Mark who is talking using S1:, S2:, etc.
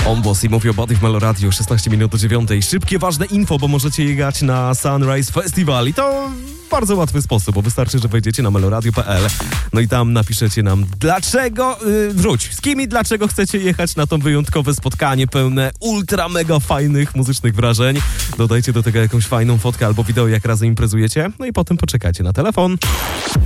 S1: On Boss i mówi o Body w Melo Radio, 16 minut do 9. Szybkie, ważne info, bo możecie jechać na Sunrise Festival i to w bardzo łatwy sposób, bo wystarczy, że wejdziecie na meloradio.pl, no i tam napiszecie nam z kim i dlaczego chcecie jechać na to wyjątkowe spotkanie pełne ultra mega fajnych muzycznych wrażeń. Dodajcie do tego jakąś fajną fotkę albo wideo, jak razem imprezujecie, no i potem poczekajcie na telefon.